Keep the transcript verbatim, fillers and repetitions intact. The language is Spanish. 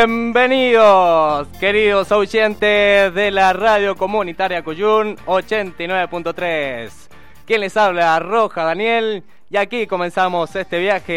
Bienvenidos, queridos oyentes de la radio comunitaria Cuyún ochenta y nueve punto tres. Quien les habla, Roja Daniel, y aquí comenzamos este viaje